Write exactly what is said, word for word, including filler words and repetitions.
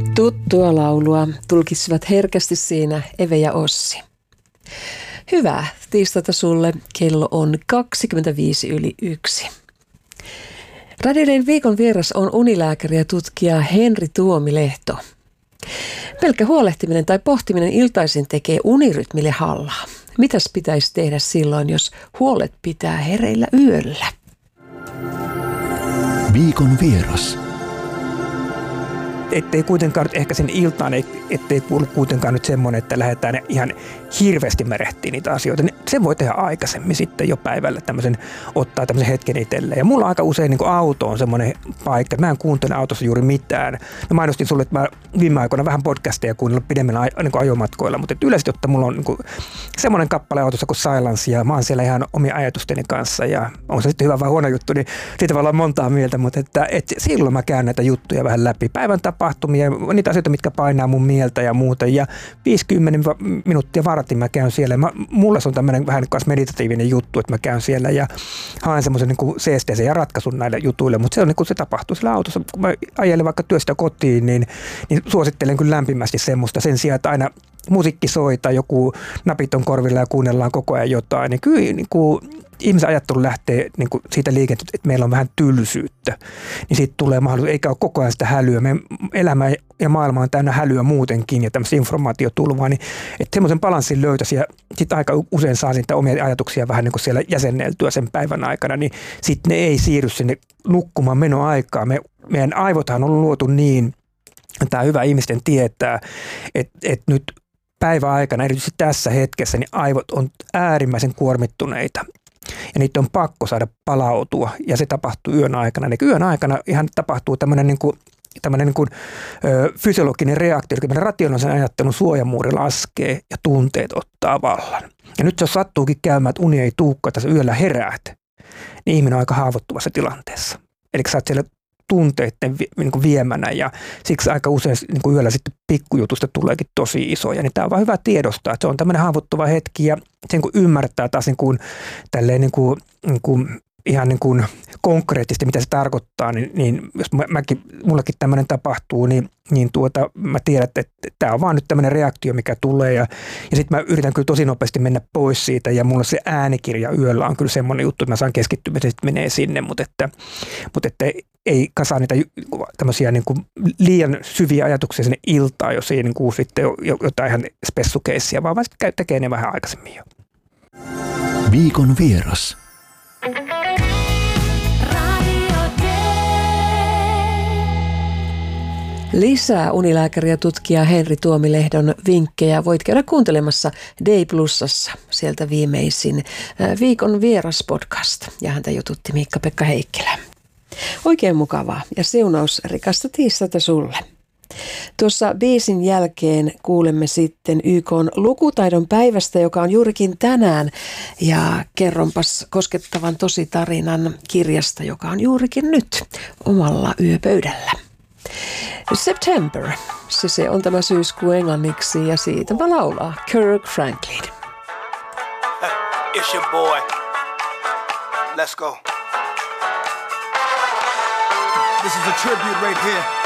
Tuttua laulua tulkisivat herkästi siinä Eve ja Ossi. Hyvää tiistaita sulle, kello on kaksikymmentäviisi yli yksi. Radioiden viikon vieras on unilääkäri ja tutkija Henri Tuomilehto. Pelkkä huolehtiminen tai pohtiminen iltaisin tekee unirytmille hallaa. Mitäs pitäisi tehdä silloin, jos huolet pitää hereillä yöllä? Viikon vieras. Ettei kuitenkaan nyt ehkä sen iltaan, ettei kuulu kuitenkaan nyt semmoinen, että lähdetään ihan hirveästi merehtiin niitä asioita. Se voi tehdä aikaisemmin sitten jo päivällä tämmöisen, ottaa tämmöisen hetken itselleen. Ja mulla aika usein niin kuin auto on semmoinen paikka, että mä en kuuntele autossa juuri mitään. Mä mainostin sulle, että mä viime aikoina vähän podcasteja kuunnellut pidemmillä niin kuin ajomatkoilla, mutta yleisesti ottaen mulla on niin kuin semmoinen kappale autossa kuin Silence ja mä oon siellä ihan omia ajatusteni kanssa ja on se sitten hyvä vai huono juttu, niin siitä voi olla montaa mieltä, mutta että, että silloin mä käyn näitä juttuja vähän läpi. Päivän tapahtumia, niitä asioita, mitkä painaa mun mieltä ja muuta. Ja viisikymmentä minuuttia vartin mä käyn siellä. Mä, mulla se on tämmöinen vähän niin meditatiivinen juttu, että mä käyn siellä ja haen semmoisen niin seesteisen ja ratkaisun näille jutuille. Mutta se on niin kuin se tapahtuu sillä autossa. Kun mä ajelen vaikka työstä kotiin, niin, niin suosittelen kyllä lämpimästi semmoista sen sijaan, että aina musiikki soi tai joku napit on korvilla ja kuunnellaan koko ajan jotain. Niin kyllä niin kuin ihmisen ajattelu lähtee niin kuin siitä liikenteestä, että meillä on vähän tylsyyttä, niin siitä tulee mahdollisuus, eikä ole koko ajan sitä hälyä. Meidän elämä ja maailma on täynnä hälyä muutenkin ja tämmöistä informaatiotulvaa, niin että semmoisen balanssin löytäisi ja sitten aika usein saa niitä omia ajatuksia vähän niin kuin siellä jäsenneltyä sen päivän aikana, niin sitten ne ei siirry sinne nukkumaan menoaikaan. Me, meidän aivothan on luotu niin, tämä hyvä ihmisten tietää, että, että nyt päivän aikana, erityisesti tässä hetkessä, niin aivot on äärimmäisen kuormittuneita. Ja niitä on pakko saada palautua, ja se tapahtuu yön aikana. Eli yön aikana ihan tapahtuu tämmöinen niin kuin, tämmöinen niin kuin, ö, fysiologinen reaktio, eli meidän rationaalisen ajattelun suojamuuri laskee ja tunteet ottaa vallan. Ja nyt jos sattuukin käymään, että uni ei tuukka, tässä yöllä heräät, niin ihminen on aika haavoittuvassa tilanteessa. Eli sä oot siellä tunteiden niin kuin viemänä ja siksi aika usein niin kuin yöllä sitten pikkujutusta tuleekin tosi isoja. Niin tämä on vaan hyvä tiedostaa, että se on tämmöinen haavoittuva hetki ja sen kun ymmärtää taas niin kuin, tälleen niin kuin, niin kuin, ihan niin kuin konkreettisesti, mitä se tarkoittaa, niin, niin jos mä, mäkin, mullakin tämmöinen tapahtuu, niin, niin tuota, mä tiedän, että, että tämä on vaan nyt tämmöinen reaktio, mikä tulee ja, ja sitten mä yritän kyllä tosi nopeasti mennä pois siitä ja mulla se äänikirja yöllä on kyllä semmoinen juttu, että mä saan keskittyä, että sitten menee sinne, mutta että, mutta että ei kasaa niitä tämmöisiä niin kuin liian syviä ajatuksia sinne iltaan, jos ei niin kuin sitten jotain ihan spessukeissia, vaan vasta tekee ne vähän aikaisemmin jo. Viikon vieras. Lisää unilääkäri ja tutkija Henri Tuomilehdon vinkkejä voit käydä kuuntelemassa Day Plusassa. Sieltä viimeisin Viikon vieras podcast ja häntä jututti Miikka-Pekka Heikkilä. Oikein mukavaa ja siunaus rikasta tiistaita sulle. Tuossa biisin jälkeen kuulemme sitten Y K:n lukutaidon päivästä, joka on juurikin tänään. Ja kerronpas koskettavan tositarinan kirjasta, joka on juurikin nyt omalla yöpöydällä. September, se, se on tämä syyskuu englanniksi ja siitä mä laulaa Kirk Franklin. It's your boy. Let's go. This is a tribute right here